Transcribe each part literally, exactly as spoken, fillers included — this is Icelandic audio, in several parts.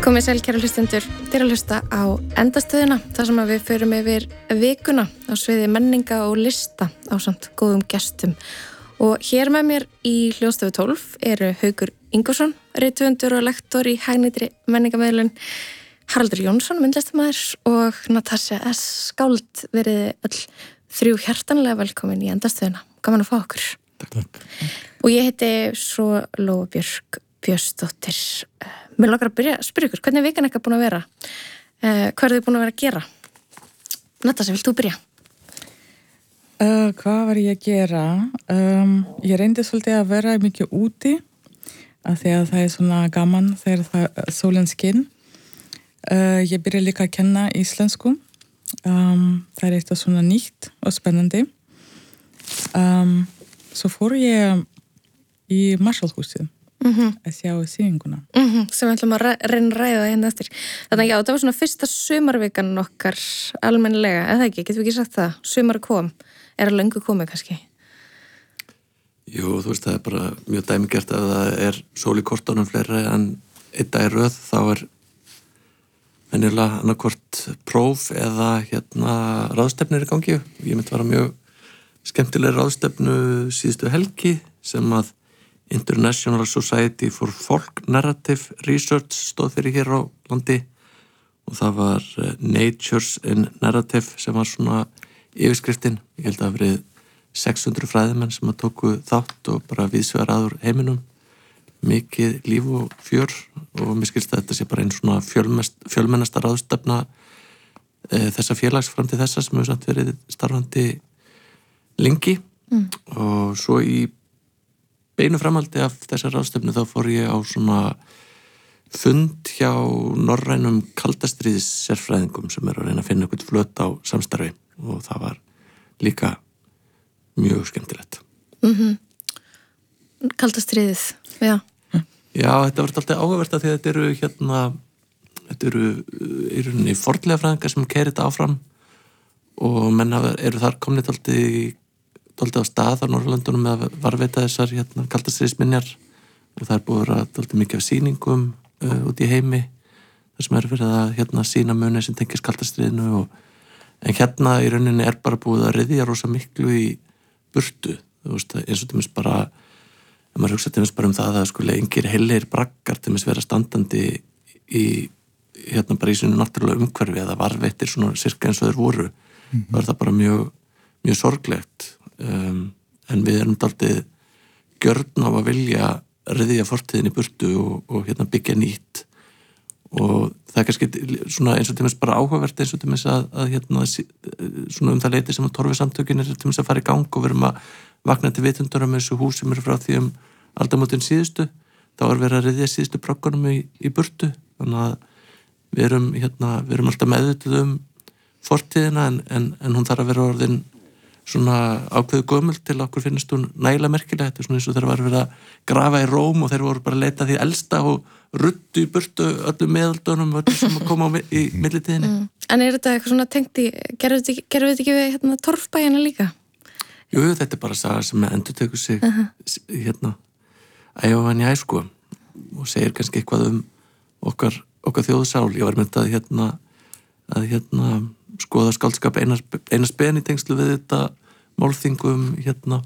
Komið sæl kæru hlustendur, þið eru að hlusta á Endastöðina, þar sem að við förum yfir vikuna á sviði menninga og lista á samt góðum gestum. Og hér með mér í hljóðstofu tólf eru Haukur Ingvarsson, rithöfundur og lektor í hagnýtri menningamöðlun, Haraldur Jónsson, myndlistarmaður og Natasja S. Skáld. Verið öll þrjú hjartanlega velkomin í Endastöðina. Gaman að fá okkur. Takk, takk. Og ég heiti svo Lóa Björk Björnsdóttir. Mér langar að byrja að spyrja ykkur, hvernig er vikan eitthvað búin að vera? Uh, hvað er þið búin að vera að gera? Natasja, vilt þú byrja? Uh, hvað var ég að gera? Um, ég reyndi svolítið að vera mikið úti af því að það er svona gaman þegar það sólin skinn. Uh, ég byrja líka að kenna íslensku. Um, það er eitthvað svona nýtt og spennandi. Um, svo fór ég í Marshallhúsið. Mm-hmm. að sjá sýninguna. Mm-hmm. Sem við ætlum að reyna að ræða hérna eftir. Þannig að já, það var svona fyrsta sumarvikan okkar almennilega, eða ekki, getum við ekki sagt það? Sumar kom, er að löngu komið kannski? Jú, þú veist, það er bara mjög dæmigert að það er sól í kortunum fleiri en einn dag í röð, þá er venjulega annarkvort próf eða hérna ráðstefnir í gangi. Ég myndi vera mjög skemmtileg ráðstefnu síðustu helgi sem að International Society for Folk Narrative Research stóð fyrir hér á landi og það var Natures in Narrative sem var svona yfirskriftin. Ég held að það verið sex hundruð fræðimenn sem að tóku þátt og bara viðsvegar aður heiminum. Mikið líf og fjör og mér skilst að þetta sé bara einn svona fjölmennasta ráðstefna e, þessa félags fram til þessa sem hefur samt verið starfandi lengi mm. og svo í beinu framaldi af þessar ráðstefnu þá fór ég á svona fund hjá norrænum kaldastriðis sérfræðingum sem eru að reyna að finna eitthvað flöt á samstarfi og það var líka mjög skemmtilegt. Mm-hmm. Kaldastriðið, já. Já, þetta var alltaf áhugavert að því að þetta eru hérna, þetta eru í rauninni fornlega fræðingar sem keyra þetta áfram og menn eru þar komnið alltaf í dálítið á stað á Norrlöndunum með að varveita þessar hérna, kaldastriðisminjar og það er búið að vera dálítið mikið af sýningum uh, út í heimi þar sem er verið að hérna, sýna muni sem tengist kaldastriðinu og, en hérna í rauninni er bara búið að ryðja rosa miklu í burtu þú veist, eins og tæmis bara ef maður hugsa tæmis bara um það að sko engir heilir braggar tæmis vera standandi í hérna bara í svona náttúrulega umhverfi eða varveitir svona sirka eins og þeir voru mm-hmm. þá er það bara mjög, mjög sorglegt Um, en við erum dálítið gjörn á að vilja ryðja fortíðin í burtu og, og hérna byggja nýtt og það er kannski svona eins og til bara áhugavert eins og til að, að hérna svona um það leiti sem að torfisamtökin er til að fara í gang og við erum að vakna til vitundar um þessu hús sem eru frá því um aldamótin síðustu, þá er verið að ryðja síðustu braggunum í, í burtu þannig að við erum hérna við erum alltaf meðvituð um fortíðina en, en, en hún þarf að vera orðin svona ákveðu gömul til okkur finnst hún nægilega merkilega, þetta er svona eins og þeir var verið að grafa í Róm og þeir voru bara að leita því elsta og ruddu í burtu öllum meðaldunum öllum sem að koma í millitíðinni. Mm. En er þetta eitthvað svona tengt í, gerðu við þetta ekki við hérna, torfbæjana líka? Jú, þetta er bara saga sem endurtekur sig uh-huh. hérna ægofan í æsku og segir kannski eitthvað um okkar, okkar þjóðsál. Ég var myndið að hérna að hérna skoða skáldskap Einars, Einars Ben í tengslu við þetta málþingum hérna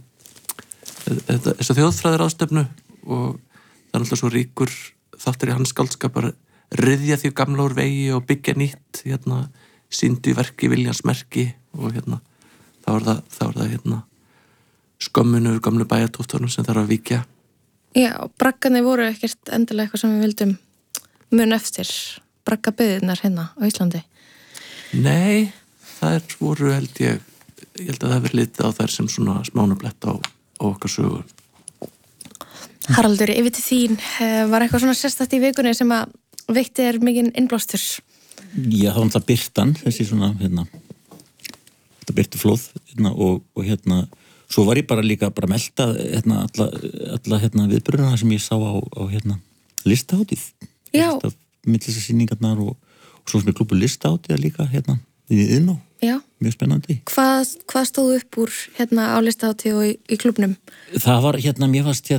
þetta, þessa þjóðfræðir ástefnu og það er alltaf svo ríkur þáttur í hans skáldskap að ryðja því gamla úr vegi og byggja nýtt hérna, sýndu í verki viljans merki og hérna þá er það, þá er það hérna skömminu úr gamlu bæjartóftunum sem þarf að víkja. Já, braggarnir voru ekkert endilega eitthvað sem við vildum mun eftir braggabyðirnar hérna á Íslandi. Nei, það er voru held ég, ég held að það verið litið á þær sem svona smánublett á, á okkar sögu. Haraldur, yfir til þín, var eitthvað svona sérstætt í vikunni sem að veitti er mikinn innblástur? Já, það var alltaf birtan, þessi svona, hérna, þetta birtuflóð, hérna, og, og hérna, svo var ég bara líka bara að melta, hérna, alla, alla, hérna, viðburðina sem ég sá á, á hérna, listahátíð. Já. Myndlistasýningarnar og og svo sem er klúbur listahátíðar líka hérna í Iðnó. Já. Mjög spennandi. Hvað, hvað stóð upp úr hérna á listahátíð og í, í klúbnum? Það var hérna, mér fannst hérna